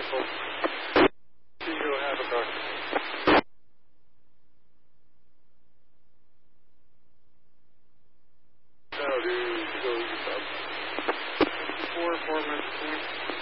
Zero, have a car. No, dude, go easy, bub. 4 minutes.